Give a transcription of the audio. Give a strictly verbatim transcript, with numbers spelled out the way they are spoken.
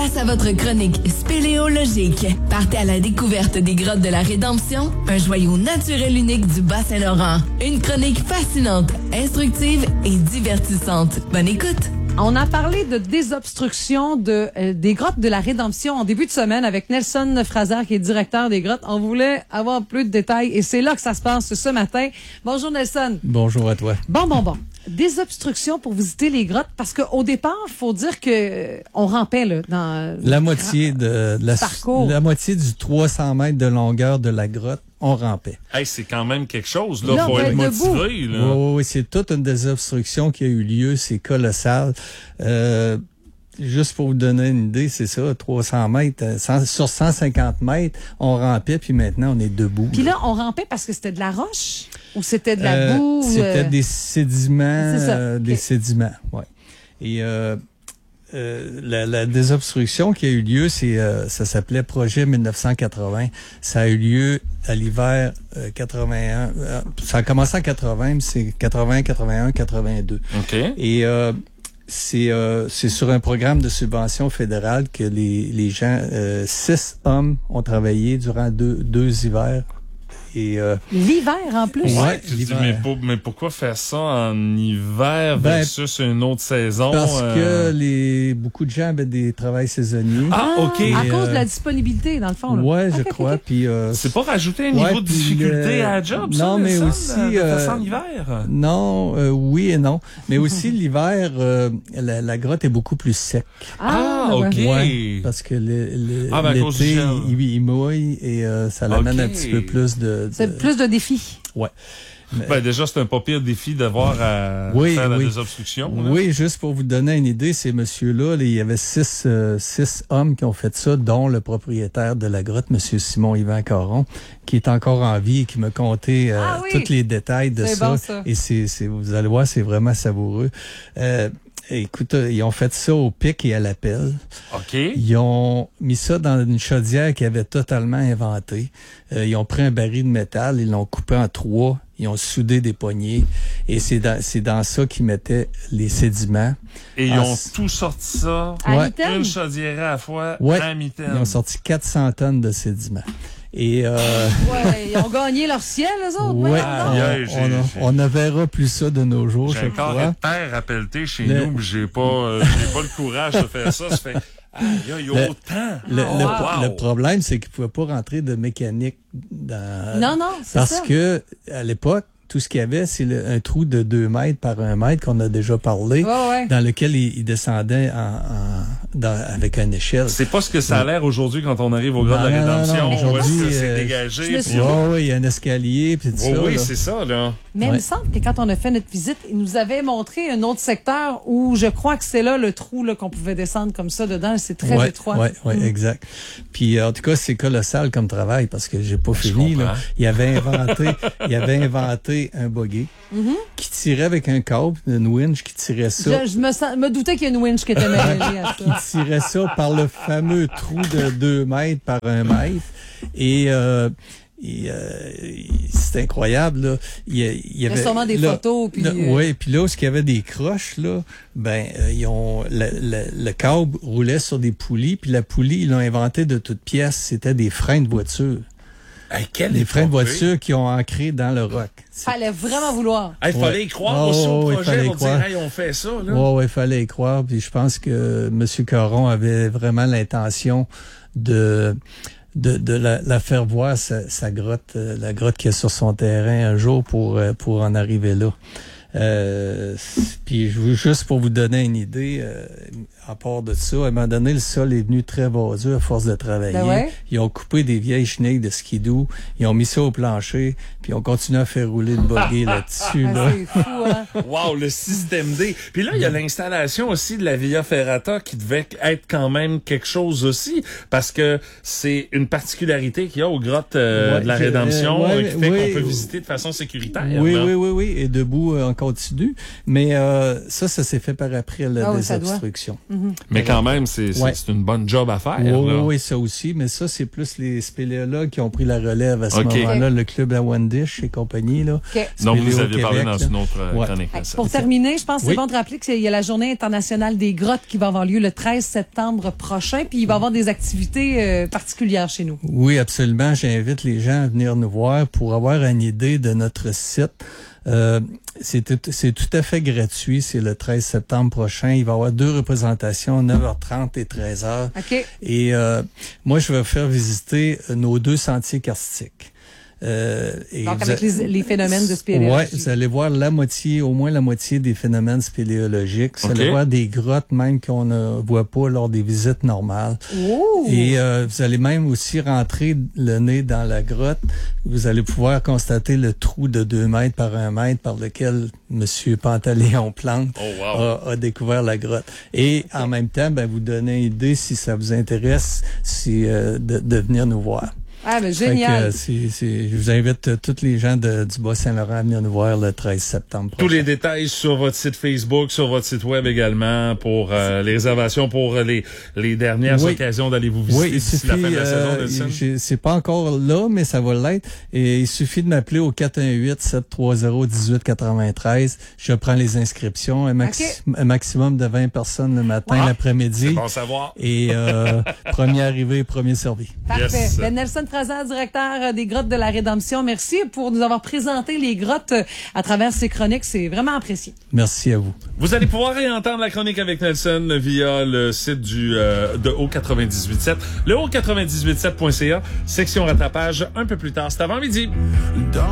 Place à votre chronique spéléologique. Partez à la découverte des grottes de la Rédemption, un joyau naturel unique du Bas-Saint-Laurent. Une chronique fascinante, instructive et divertissante. Bonne écoute! On a parlé de désobstruction de, euh, des grottes de la Rédemption en début de semaine avec Nelson Fraser, qui est directeur des grottes. On voulait avoir plus de détails et c'est là que ça se passe ce matin. Bonjour Nelson. Bonjour à toi. Bon, bon, bon. Désobstruction pour visiter les grottes, parce qu'au départ, il faut dire que euh, on rampait là, dans la moitié de, de la, parcours. La moitié du trois cents mètres de longueur de la grotte, on rampait. Hey, c'est quand même quelque chose, là. Là, Faut ben, être debout. motivé, là. Oui, oui, oui, c'est toute une désobstruction qui a eu lieu. C'est colossal. Euh, juste pour vous donner une idée, c'est ça, trois cents mètres. cent, sur cent cinquante mètres, on rampait, puis maintenant, on est debout. Puis là, on rampait parce que c'était de la roche ou c'était de la Euh, boue? C'était euh... des sédiments. C'est ça. Euh, Okay. Des sédiments, oui. Et euh, euh, la, la désobstruction qui a eu lieu, c'est euh, ça s'appelait Projet dix-neuf cent quatre-vingts. Ça a eu lieu à l'hiver euh, quatre-vingt-un. Euh, ça a commencé en quatre-vingts, mais c'est quatre-vingts, quatre-vingt-un, quatre-vingt-deux. OK. Et euh, c'est euh, c'est sur un programme de subvention fédérale que les, les gens, euh, six hommes ont travaillé durant deux, deux hivers. Et euh, L'hiver en plus. Ouais. Tu dis, l'hiver. mais, pour- mais pourquoi faire ça en hiver Ben, versus une autre saison? parce euh, que les beaucoup de gens avaient des travails saisonniers. Ah, OK. À Et, cause de euh, la disponibilité, dans le fond. Là. Ouais, je Ok, ok, crois. ok. Puis euh, C'est pas rajouter un Ouais, niveau de puis difficulté le- à la job, ça, non, mais Nelson, aussi, de faire euh, ça en hiver? non, euh, oui et non. Mais aussi l'hiver, euh, la, la grotte est beaucoup plus sec. Ah, ben ouais. OK. Ouais, parce que le, le- Ah, ben, à cause du l'été, gel. il, il mouille et euh, ça l'amène Ok. un petit peu plus de. de C'est plus de défis. Ouais. Mais- Ben, déjà, c'est un pas pire défi d'avoir à Oui, faire la oui. désobstruction. là. Oui, juste pour vous donner une idée, ces messieurs-là, là, il y avait six, euh, six hommes qui ont fait ça, dont le propriétaire de la grotte, Monsieur Simon-Yvan Caron, qui est encore en vie et qui me contait euh, Ah oui! tous les détails de C'est ça. bon, ça. Et c'est, c'est, vous allez voir, c'est vraiment savoureux. Euh, écoute, euh, ils ont fait ça au pic et à la pelle. OK. Ils ont mis ça dans une chaudière qu'ils avaient totalement inventée. Euh, ils ont pris un baril de métal, ils l'ont coupé en trois, ils ont soudé des poignées et c'est dans, c'est dans ça qu'ils mettaient les sédiments. Et ils Ah, ont c'est- tout sorti ça, À Ouais. mi-temps? une chaudière à la fois, Ouais. à Ils mi-temps. ont sorti quatre cents tonnes de sédiments. Et euh, Ouais, ils ont gagné leur ciel, eux autres. ouais, voyons Ah, donc. yeah, j'ai- on, on, j'ai- on ne verra plus ça de nos jours, J'ai je un carré crois. de terre à pelleter chez Le- nous, mais j'ai pas, euh, j'ai pas le courage de faire ça. Ça fait, ah, il y a Le- autant. Le, Oh, le- wow. le problème, c'est qu'ils ne pouvaient pas rentrer de mécanique dans... Non, non, c'est Parce ça. que à l'époque, tout ce qu'il y avait, c'est le- un trou de deux mètres par un mètre qu'on a déjà parlé, Ouais, ouais. dans lequel il, il descendait en, en- dans- avec une échelle. C'est pas ce que ça a l'air aujourd'hui quand on arrive au Grand de la Non, non, non, Rédemption. non, On voit aujourd'hui, que c'est euh, dégagé. je me puis- suis- Ouais, ouais, il y a un escalier, puis tout Oui, ça. oui, là. c'est ça, là. Mais il Ouais. me semble que quand on a fait notre visite, il nous avait montré un autre secteur où je crois que c'est là le trou là, qu'on pouvait descendre comme ça dedans. C'est très ouais, étroit. Ouais, ouais, Mm. exact. Puis euh, en tout cas, c'est colossal comme travail parce que j'ai pas Je fini. Là. comprends. Il avait inventé, il avait inventé un buggy Mhm. qui tirait avec un câble, une winch qui tirait ça. Je, je me, sens- me doutais qu'il y a une winch qui était mélangée à Qui ça. tirait ça par le fameux trou de deux mètres par un mètre. Et, euh, et, euh, c'est incroyable, là. Il y, a- il y Il y a avait sûrement des là, photos. Puis, là, euh, ouais, puis là où il y avait des croches, là, ben, euh, ils ont, le, le, le câble roulait sur des poulies, puis la poulie, ils l'ont inventé de toutes pièces. C'était des freins de voiture. Hey, quelle Des freins de épopée. voiture qui ont ancré dans le roc. C'est- fallait vraiment vouloir. Hey, fallait Ouais. y croire Oh, aussi au ouais, projet. fallait y On croire. dirait, hey, on fait ça, là. Ouais, ouais, il fallait y croire. Puis je pense que M. Caron avait vraiment l'intention de de, de la, la faire voir sa, sa grotte, euh, la grotte qui est sur son terrain un jour pour euh, pour en arriver là. Euh, puis je veux juste pour vous donner une idée, euh, à part de ça, à un moment donné, le sol est venu très vaseux à force de travailler. Ben ouais. Ils ont coupé des vieilles chenilles de skidoo, ils ont mis ça au plancher, puis ils ont continué à faire rouler le buggy là-dessus. Ah, Là. c'est fou, hein? Wow, le système D. Puis là, il y a l'installation aussi de la Via Ferrata qui devait être quand même quelque chose aussi, parce que c'est une particularité qu'il y a aux grottes euh, Ouais, de la je- Rédemption euh, ouais, euh, qui fait oui. qu'on peut visiter de façon sécuritaire. Oui, là. oui, oui, oui. Et debout, euh, encore continue. Mais euh, ça, ça s'est fait par après la Ah oui, désobstruction. Mm-hmm. Mais quand même, c'est c'est Ouais. c'est une bonne job à faire. Oui, là. oui, ça aussi. Mais ça, c'est plus les spéléologues qui ont pris la relève à ce OK. moment-là, le club à Wandish et compagnie. Là. OK. Donc, vous Spéléo aviez parlé Québec, dans là. une autre euh, Ouais. chronique. Hey, ça. pour terminer, je pense que c'est Oui. bon de rappeler qu'il y a la Journée internationale des grottes qui va avoir lieu le treize septembre prochain, puis il va y avoir des activités euh, particulières chez nous. Oui, absolument. J'invite les gens à venir nous voir pour avoir une idée de notre site. Euh, c'est tout, c'est tout à fait gratuit. C'est le treize septembre prochain. Il va y avoir deux représentations, neuf heures trente et treize heures. OK. Et euh, moi, je vais faire visiter nos deux sentiers karstiques. Euh, et Donc, vous avec a- les, les phénomènes de spéléologie. Ouais, vous allez voir la moitié, au moins la moitié des phénomènes spéléologiques. Vous OK. allez voir des grottes même qu'on ne voit pas lors des visites normales. Oh! Et euh, vous allez même aussi rentrer le nez dans la grotte. Vous allez pouvoir constater le trou de deux mètres par un mètre par lequel Monsieur Pantaléon Plante Oh, wow. a, a découvert la grotte. Et en même temps, ben, vous donner une idée, si ça vous intéresse, si, euh, de, de venir nous voir. Ah, ben Fait que, génial. euh, c'est, c'est, je vous invite euh, tous les gens de, du Bas-Saint-Laurent à venir nous voir le treize septembre prochain. Tous les détails sur votre site Facebook, sur votre site web également, pour euh, les réservations, pour les les dernières Oui. occasions d'aller vous visiter Oui, il d'ici suffit, la fin de la saison, euh, Nelson. j'ai- c'est pas encore là, mais ça va l'être. Et il suffit de m'appeler au quatre un huit, sept trois zéro, un huit quatre-vingt-treize. Je prends les inscriptions. Un, maxi- un maximum de vingt personnes le matin, Ah, l'après-midi. C'est bon à savoir. Et euh, premier arrivé, premier servi. Parfait. Yes. Ben, Nelson Fraser, directeur des Grottes de la Rédemption, merci pour nous avoir présenté les grottes euh, à travers ces chroniques. C'est vraiment apprécié. Merci à vous. Vous allez pouvoir réentendre la chronique avec Nelson via le site du euh, de O quatre-vingt-dix-huit sept, le O quatre-vingt-dix-huit sept point C A, section rattrapage un peu plus tard. C'est avant midi.